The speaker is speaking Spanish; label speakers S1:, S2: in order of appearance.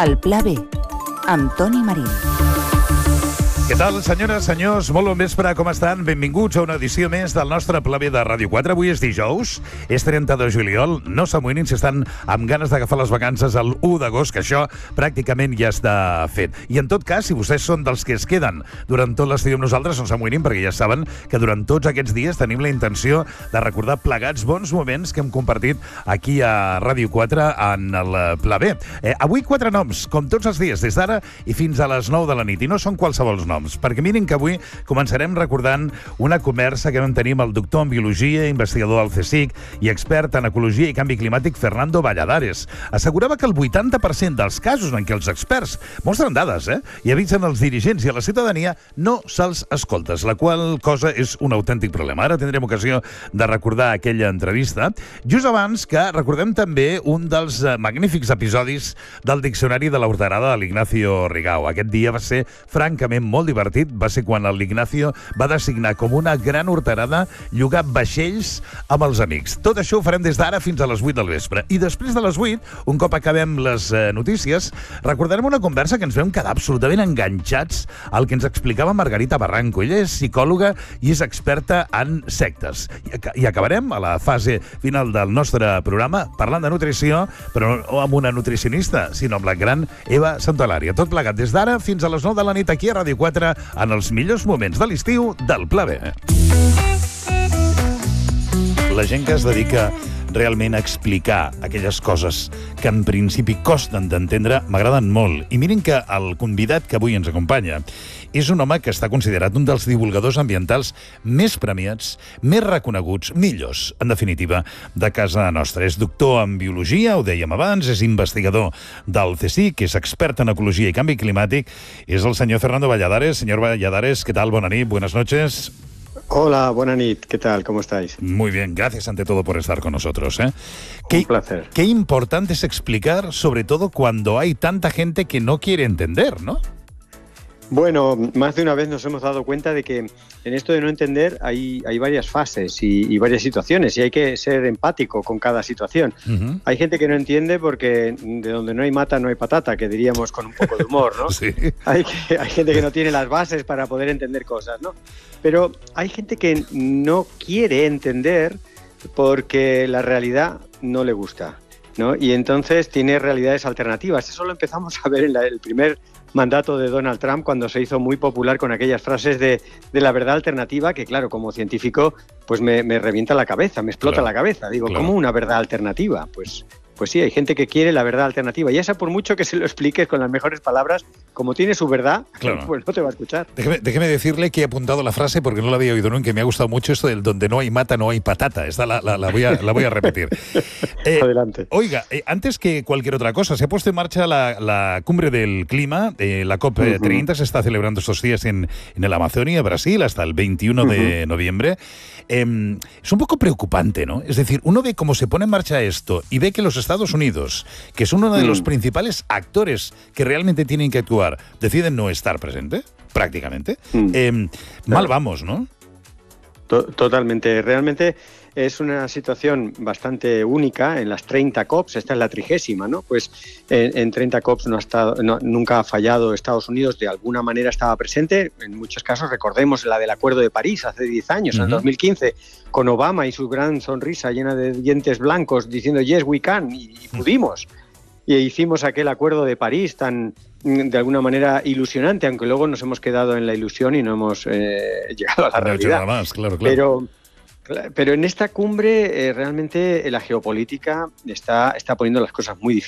S1: El Pla B, amb Toni Marín.
S2: Què tal, senyores, senyors? Molt bon vespre, com estan? Benvinguts a una edició més del nostre Pla B de Ràdio 4. Avui és dijous, és 30 de juliol. No s'amoïnin si estan amb ganes d'agafar les vacances el 1 d'agost, que això pràcticament ja està fet. I en tot cas, si vostès són dels que es queden durant tot l'estiu amb nosaltres, no s'amoïnin, perquè ja saben que durant tots aquests dies tenim la intenció de recordar plegats bons moments que hem compartit aquí a Ràdio 4 en el Pla B. Avui 4 noms, com tots els dies, des d'ara i fins a les 9 de la nit. I no són qualsevol noms, perquè miren que avui començarem recordant una conversa que vam tenir amb el doctor en Biologia, investigador del CSIC i expert en Ecologia i Canvi Climàtic, Fernando Valladares. Assegurava que el 80% dels casos en què els experts mostren dades i avisen els dirigents i a la ciutadania no se'ls escoltes, la qual cosa és un autèntic problema. Ara tindrem ocasió de recordar aquella entrevista, just abans que recordem també un dels magnífics episodis del Diccionari de la Horterada de l'Ignacio Rigau. Aquest dia va ser francament molt divertit, va ser quan l'Ignacio va designar com una gran horterada llogar vaixells amb els amics. Tot això ho farem des d'ara fins a les 8 del vespre. I després de les 8, un cop acabem les notícies, recordarem una conversa que ens vam quedar absolutament enganxats al que ens explicava Margarita Barranco. Ella és psicòloga i és experta en sectes. I acabarem a la fase final del nostre programa parlant de nutrició, però no amb una nutricionista, sinó amb la gran Eva Santolària. Tot plegat des d'ara fins a les 9 de la nit aquí a Ràdio 4 en els millors moments de l'estiu del Pla B. La gent que es dedica realment a explicar aquelles coses que en principi costen d'entendre m'agraden molt. I miren que el convidat que avui ens acompanya és un home que està considerat un dels divulgadors ambientals més premiats, més reconeguts, millors, en definitiva, de casa nostra. És doctor en Biologia, ho dèiem abans, és investigador del CSIC, és expert en Ecologia i Canvi Climàtic, és el senyor Fernando Valladares. Señor Valladares, ¿qué tal? Bona nit, buenas noches.
S3: Hola, buena nit, ¿qué tal? ¿Cómo estáis?
S2: Muy bien, gracias ante todo por estar con nosotros.
S3: Un placer.
S2: Qué importante es explicar, sobre todo cuando hay tanta gente que no quiere entender, ¿no?
S3: Bueno, más de una vez nos hemos dado cuenta de que en esto de no entender hay varias fases y varias situaciones y hay que ser empático con cada situación. Uh-huh. Hay gente que no entiende porque de donde no hay mata no hay patata, que diríamos con un poco de humor, ¿no?
S2: Sí.
S3: Hay gente que no tiene las bases para poder entender cosas, ¿no? Pero hay gente que no quiere entender porque la realidad no le gusta, ¿no? Y entonces tiene realidades alternativas. Eso lo empezamos a ver en el primer mandato de Donald Trump, cuando se hizo muy popular con aquellas frases de la verdad alternativa, que claro, como científico, pues me revienta la cabeza, me explota la cabeza. Digo, ¿cómo una verdad alternativa? Pues sí, hay gente que quiere la verdad alternativa. Y esa, por mucho que se lo expliques con las mejores palabras, como tiene su verdad, pues no te va a escuchar.
S2: Déjeme decirle que he apuntado la frase porque no la había oído nunca, que me ha gustado mucho esto del donde no hay mata, no hay patata. Esta la voy a repetir.
S3: Adelante.
S2: Oiga, antes que cualquier otra cosa, se ha puesto en marcha la cumbre del clima, la COP30, se está celebrando estos días en el Amazonia, Brasil, hasta el 21 de noviembre. Es un poco preocupante, ¿no? Es decir, uno ve cómo se pone en marcha esto y ve que los Estados Unidos, que son uno de los principales actores que realmente tienen que actuar, deciden no estar presente, prácticamente. Mal vamos, ¿no?
S3: Totalmente. Realmente es una situación bastante única en las 30 COPs, esta es la 30ª, ¿no? Pues en 30 COPs nunca ha fallado Estados Unidos, de alguna manera estaba presente. En muchos casos recordemos la del Acuerdo de París hace 10 años, en 2015, con Obama y su gran sonrisa llena de dientes blancos diciendo yes we can, y pudimos. Y hicimos aquel Acuerdo de París tan, de alguna manera, ilusionante, aunque luego nos hemos quedado en la ilusión y no hemos llegado a la realidad.
S2: Nada más, claro.
S3: Pero en esta cumbre realmente la geopolítica está poniendo las cosas muy difíciles.